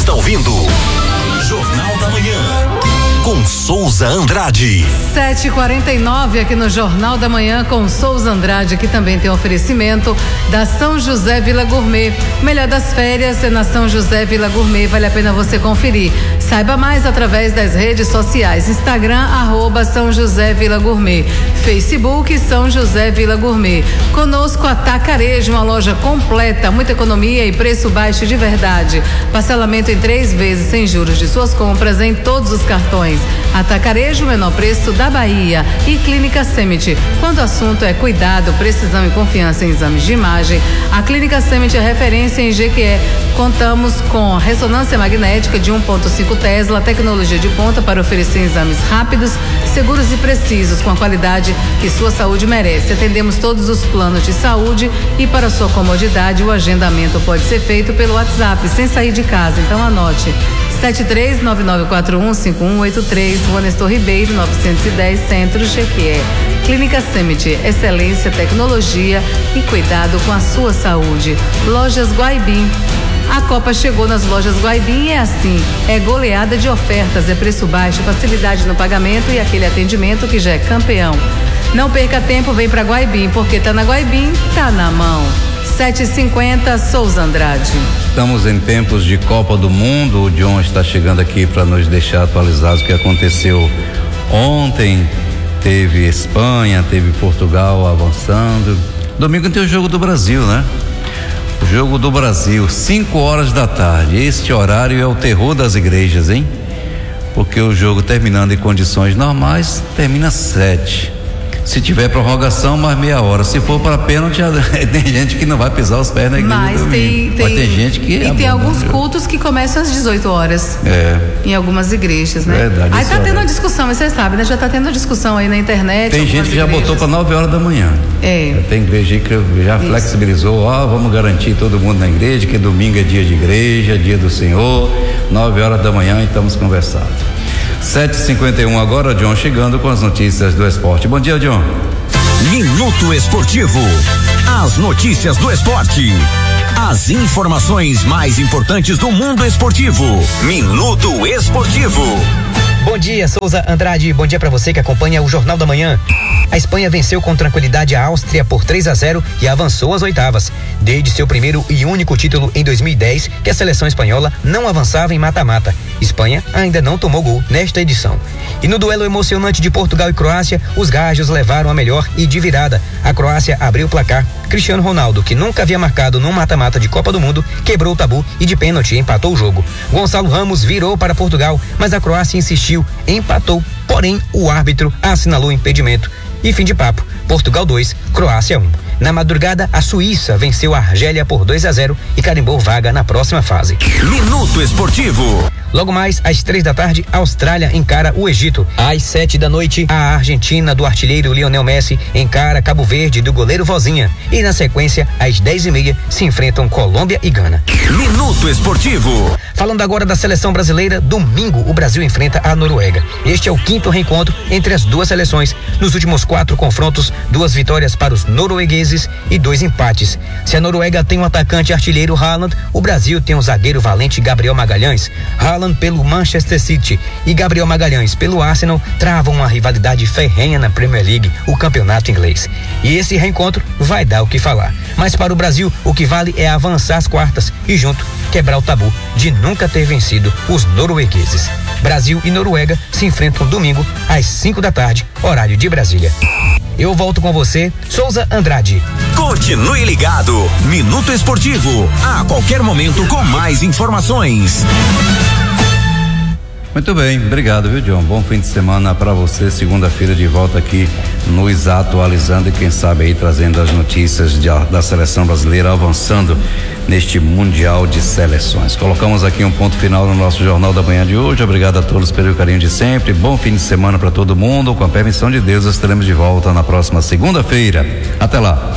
está ouvindo Jornal da Manhã com Souza Andrade. 7h49 aqui no Jornal da Manhã com Souza Andrade, que também tem oferecimento da São José Vila Gourmet. O melhor das férias é na São José Vila Gourmet, vale a pena você conferir. Saiba mais através das redes sociais, Instagram, @São José Vila Gourmet, Facebook São José Vila Gourmet. Conosco Atacarejo, uma loja completa, muita economia e preço baixo de verdade. Parcelamento em 3 vezes sem juros de suas compras em todos os cartões. Atacarejo, menor preço da Bahia. E Clínica Semit. Quando o assunto é cuidado, precisão e confiança em exames de imagem, a Clínica Semit é referência em Jequié. Contamos com ressonância magnética de 1,5 Tesla, tecnologia de ponta para oferecer exames rápidos, seguros e precisos, com a qualidade que sua saúde merece. Atendemos todos os planos de saúde e, para sua comodidade, o agendamento pode ser feito pelo WhatsApp, sem sair de casa. Então anote: 7399415183, Rua Nestor Ribeiro, 910, Centro, Jequié. Clínica Semit, excelência, tecnologia e cuidado com a sua saúde. Lojas Guaibim. A Copa chegou nas lojas Guaibim e é assim, é goleada de ofertas, é preço baixo, facilidade no pagamento e aquele atendimento que já é campeão. Não perca tempo, vem pra Guaibim, porque tá na Guaibim, tá na mão. 7h50, Souza Andrade. Estamos em tempos de Copa do Mundo. O John está chegando aqui para nos deixar atualizados o que aconteceu ontem. Teve Espanha, teve Portugal avançando. Domingo tem o Jogo do Brasil, né? O Jogo do Brasil, 5h da tarde. Este horário é o terror das igrejas, hein? Porque o jogo, terminando em condições normais, termina 7. Se tiver prorrogação, mais meia hora. Se for para pênalti, tem gente que não vai pisar os pés na igreja. Mas tem gente que... E tem alguns cultos que começam às 18 horas. Em algumas igrejas, né? Verdade. Aí tá tendo uma discussão, você sabe, né? Já tá tendo uma discussão aí na internet. Tem gente que já botou para 9h da manhã. Tem igreja que já flexibilizou, vamos garantir todo mundo na igreja, que domingo é dia de igreja, dia do Senhor, 9h da manhã, e estamos conversando. 7h51 agora, John chegando com as notícias do esporte. Bom dia, John. Minuto Esportivo. As notícias do esporte. As informações mais importantes do mundo esportivo. Minuto Esportivo. Bom dia, Souza Andrade. Bom dia para você que acompanha o Jornal da Manhã. A Espanha venceu com tranquilidade a Áustria por 3-0 e avançou às oitavas. Desde seu primeiro e único título em 2010, que a seleção espanhola não avançava em mata-mata. Espanha ainda não tomou gol nesta edição. E no duelo emocionante de Portugal e Croácia, os gajos levaram a melhor e de virada. A Croácia abriu o placar. Cristiano Ronaldo, que nunca havia marcado num mata-mata de Copa do Mundo, quebrou o tabu e de pênalti empatou o jogo. Gonçalo Ramos virou para Portugal, mas a Croácia insistiu, empatou, porém o árbitro assinalou o impedimento. E fim de papo, Portugal 2, Croácia 1. Na madrugada, a Suíça venceu a Argélia por 2-0 e carimbou vaga na próxima fase. Minuto Esportivo. Logo mais, às 3 da tarde, a Austrália encara o Egito. Às 7 da noite, a Argentina do artilheiro Lionel Messi encara Cabo Verde do goleiro Vozinha. E na sequência, às 10h30, se enfrentam Colômbia e Gana. Minuto Esportivo. Falando agora da seleção brasileira, domingo o Brasil enfrenta a Noruega. Este é o 5º reencontro entre as duas seleções. Nos últimos 4 confrontos, 2 vitórias para os noruegueses e 2 empates. Se a Noruega tem um atacante artilheiro Haaland, o Brasil tem um zagueiro valente Gabriel Magalhães. Haaland pelo Manchester City e Gabriel Magalhães pelo Arsenal travam uma rivalidade ferrenha na Premier League, o campeonato inglês. E esse reencontro vai dar o que falar. Mas para o Brasil, o que vale é avançar às quartas e junto quebrar o tabu de nunca ter vencido os noruegueses. Brasil e Noruega se enfrentam domingo às 5 da tarde, horário de Brasília. Eu volto com você, Souza Andrade. Continue ligado. Minuto Esportivo. A qualquer momento com mais informações. Muito bem, obrigado, viu, John? Bom fim de semana para você. Segunda-feira de volta aqui nos atualizando e quem sabe aí trazendo as notícias da seleção brasileira avançando neste Mundial de Seleções. Colocamos aqui um ponto final no nosso Jornal da Manhã de hoje. Obrigado a todos pelo carinho de sempre. Bom fim de semana para todo mundo. Com a permissão de Deus, estaremos de volta na próxima segunda-feira. Até lá.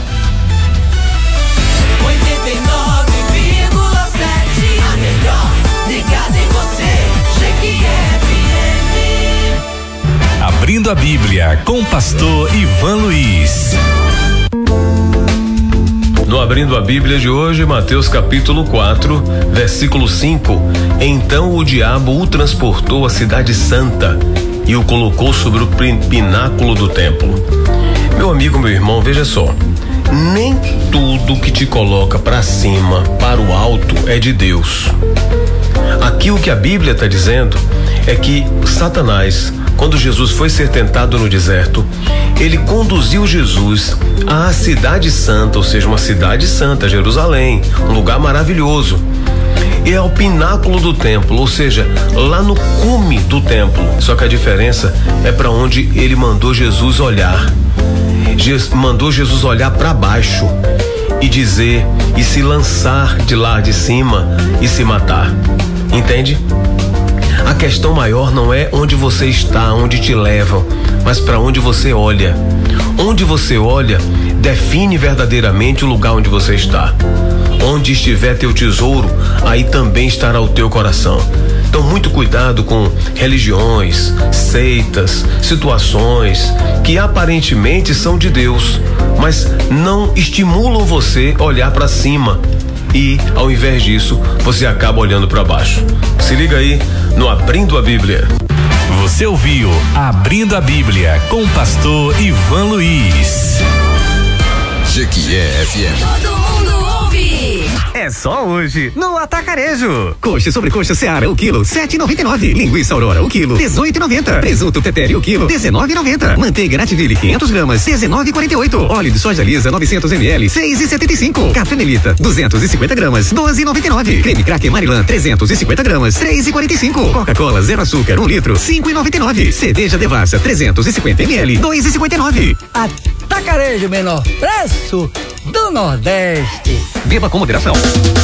Abrindo a Bíblia com o pastor Ivan Luiz. No Abrindo a Bíblia de hoje, Mateus capítulo 4, versículo 5. Então o diabo o transportou à cidade santa e o colocou sobre o pináculo do templo. Meu amigo, meu irmão, veja só. Nem tudo que te coloca para cima, para o alto, é de Deus. Aqui o que a Bíblia está dizendo é que Satanás, quando Jesus foi ser tentado no deserto, ele conduziu Jesus à cidade santa, ou seja, uma cidade santa, Jerusalém, um lugar maravilhoso. E ao pináculo do templo, ou seja, lá no cume do templo. Só que a diferença é para onde ele mandou Jesus olhar. Mandou Jesus olhar para baixo e dizer, e se lançar de lá de cima e se matar. Entende? A questão maior não é onde você está, onde te levam, mas para onde você olha. Onde você olha define verdadeiramente o lugar onde você está. Onde estiver teu tesouro, aí também estará o teu coração. Então, muito cuidado com religiões, seitas, situações que aparentemente são de Deus, mas não estimulam você a olhar para cima. E, ao invés disso, você acaba olhando para baixo. Se liga aí no Abrindo a Bíblia. Você ouviu Abrindo a Bíblia com o pastor Ivan Luiz. Jequié FM. Todo mundo ouve. É só hoje no Atacarejo. Coxa sobre coxa Seara, o quilo, 7,99. Linguiça Aurora, o quilo, 18,90. Presunto Tetere, o quilo, 19,90. Manteiga Nativille, 500 gramas, 19,48. Óleo de soja lisa, 900 ml, 6,75. Café Melita, 250 gramas, 12,99. Creme Cracker Marilã, 350 gramas, 3,45. Coca-Cola zero açúcar, 1 litro, 5,99. Cerveja Devassa, 350 ml, 2,59. Atacarejo, menor preço do Nordeste. Beba com moderação.